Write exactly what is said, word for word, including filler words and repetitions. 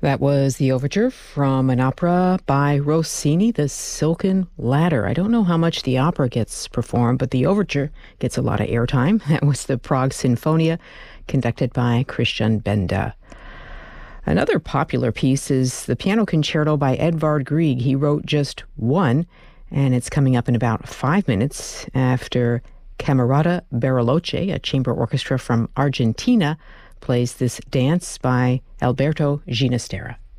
That was the overture from an opera by Rossini, The Silken Ladder. I don't know how much the opera gets performed, but the overture gets a lot of airtime. That was the Prague Sinfonia, conducted by Christian Benda. Another popular piece is the piano concerto by Edvard Grieg. He wrote just one, and it's coming up in about five minutes after Camerata Bariloche, a chamber orchestra from Argentina, plays this dance by Alberto Ginastera.